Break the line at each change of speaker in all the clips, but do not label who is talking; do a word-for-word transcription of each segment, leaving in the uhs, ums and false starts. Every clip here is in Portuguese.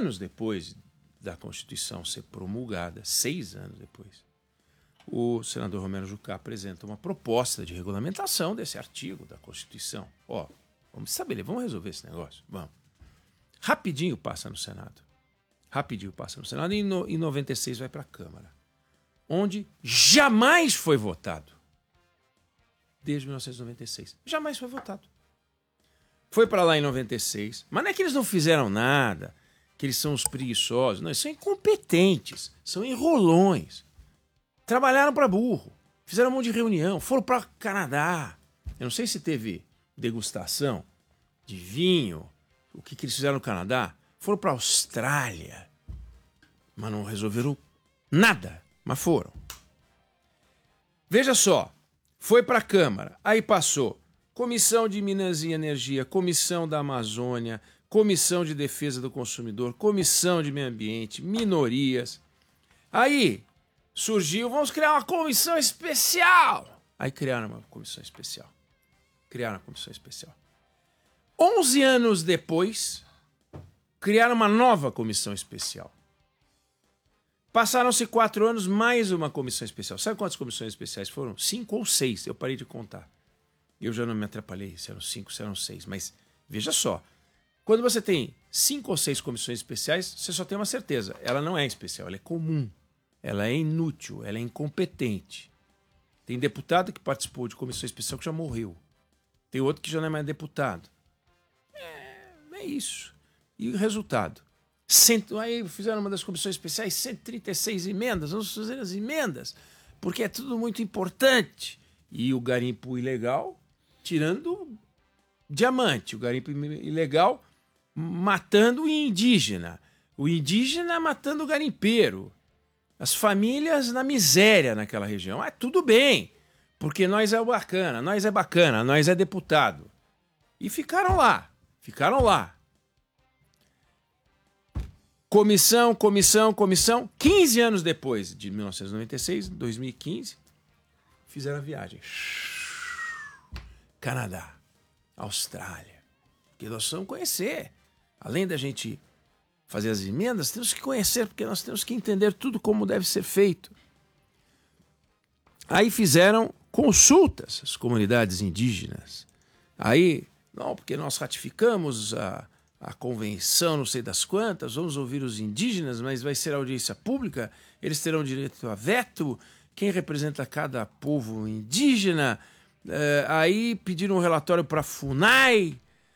anos depois da Constituição ser promulgada, seis anos depois, o senador Romero Jucá apresenta uma proposta de regulamentação desse artigo da Constituição. Ó, vamos estabelecer, vamos resolver esse negócio, vamos. Rapidinho passa no Senado. Rapidinho passa no Senado e em, no, em noventa e seis vai para a Câmara, onde jamais foi votado. Desde mil novecentos e noventa e seis. Jamais foi votado. Foi para lá em noventa e seis, mas não é que eles não fizeram nada, que eles são os preguiçosos. Não, eles são incompetentes, são enrolões. Trabalharam para burro, fizeram um monte de reunião, foram para Canadá. Eu não sei se teve degustação de vinho, o que, que eles fizeram no Canadá. Foram para a Austrália, mas não resolveram nada, mas foram. Veja só, foi para a Câmara, aí passou Comissão de Minas e Energia, Comissão da Amazônia, Comissão de Defesa do Consumidor, Comissão de Meio Ambiente, minorias. Aí surgiu, vamos criar uma comissão especial. Aí criaram uma comissão especial. Criaram uma comissão especial. Onze anos depois, criaram uma nova comissão especial. Passaram-se quatro anos, mais uma comissão especial. Sabe quantas comissões especiais foram? Cinco ou seis, eu parei de contar. Eu já não me atrapalhei se eram cinco, se eram seis. Mas veja só, quando você tem cinco ou seis comissões especiais, você só tem uma certeza. Ela não é especial, ela é comum. Ela é inútil, ela é incompetente. Tem deputado que participou de comissão especial que já morreu. Tem outro que já não é mais deputado. É, é isso. E o resultado? Cento, aí fizeram uma das comissões especiais, cento e trinta e seis emendas. Vamos fazer as emendas, porque é tudo muito importante. E o garimpo ilegal tirando diamante. O garimpo ilegal matando o indígena. O indígena matando o garimpeiro. As famílias na miséria naquela região. Ah, tudo bem, porque nós é bacana, nós é bacana, nós é deputado. E ficaram lá, ficaram lá. Comissão, comissão, comissão. quinze anos depois, de mil novecentos e noventa e seis, dois mil e quinze, fizeram a viagem. Canadá, Austrália. Porque nós precisamos conhecer. Além da gente fazer as emendas, temos que conhecer, porque nós temos que entender tudo como deve ser feito. Aí fizeram consultas às comunidades indígenas. Aí, não, porque nós ratificamos a, a convenção, não sei das quantas, vamos ouvir os indígenas, mas vai ser audiência pública, eles terão direito a veto, quem representa cada povo indígena. É, aí pediram um relatório para a FUNAI,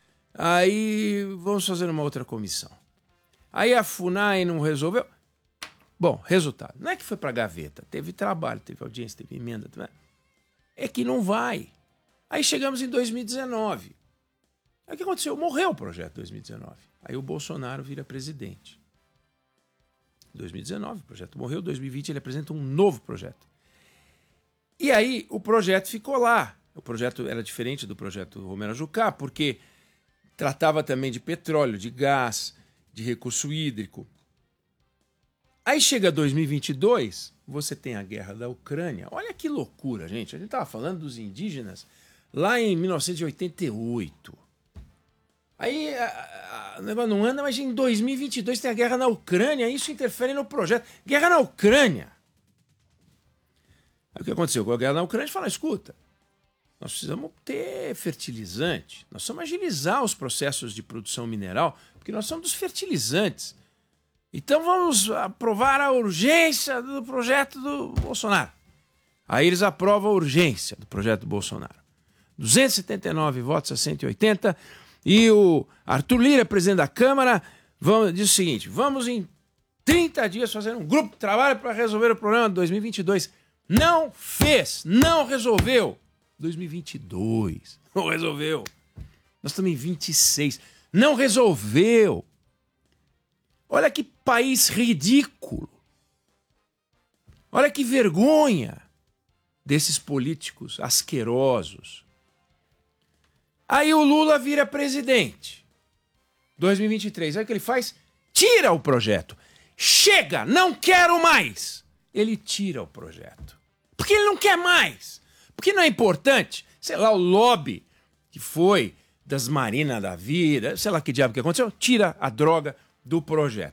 aí vamos fazer uma outra comissão. Aí a FUNAI não resolveu. Bom, resultado. Não é que foi para a gaveta. Teve trabalho, teve audiência, teve emenda. É que não vai. Aí chegamos em dois mil e dezenove. Aí o que aconteceu? Morreu o projeto em dois mil e dezenove. Aí o Bolsonaro vira presidente. Em dois mil e dezenove, o projeto morreu. Em dois mil e vinte ele apresenta um novo projeto. E aí o projeto ficou lá. O projeto era diferente do projeto Romero Jucá, porque tratava também de petróleo, de gás, de recurso hídrico. Aí chega dois mil e vinte e dois, você tem a guerra da Ucrânia. Olha que loucura, gente. A gente estava falando dos indígenas lá em mil novecentos e oitenta e oito. Aí a, a, o negócio não anda, mas em dois mil e vinte e dois tem a guerra na Ucrânia. Isso interfere no projeto. Guerra na Ucrânia. Aí o que aconteceu com a guerra na Ucrânia? A gente fala, escuta, nós precisamos ter fertilizante. Nós precisamos agilizar os processos de produção mineral, porque nós somos dos fertilizantes. Então vamos aprovar a urgência do projeto do Bolsonaro. Aí eles aprovam a urgência do projeto do Bolsonaro. duzentos e setenta e nove votos a cento e oitenta. E o Arthur Lira, presidente da Câmara, vamos, diz o seguinte, vamos em trinta dias fazer um grupo de trabalho para resolver o problema de dois mil e vinte e dois. Não fez, não resolveu. dois mil e vinte e dois, não resolveu. Nós estamos em vinte e seis, não resolveu. Olha que país ridículo. Olha que vergonha desses políticos asquerosos. Aí o Lula vira presidente. dois mil e vinte e três. Aí o que ele faz? Tira o projeto. Chega, não quero mais. Ele tira o projeto. Porque ele não quer mais. Porque não é importante. Sei lá, o lobby que foi das Marinas da vida, sei lá que diabo que aconteceu, tira a droga do projeto.